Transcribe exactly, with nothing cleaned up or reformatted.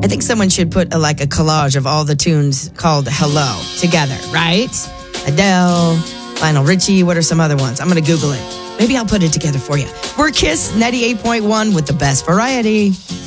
I think someone should put a, like a collage of all the tunes called Hello together, right? Adele, Lionel Richie, what are some other ones? I'm going to Google it. Maybe I'll put it together for you. We're Kiss ninety-eight point one with the best variety.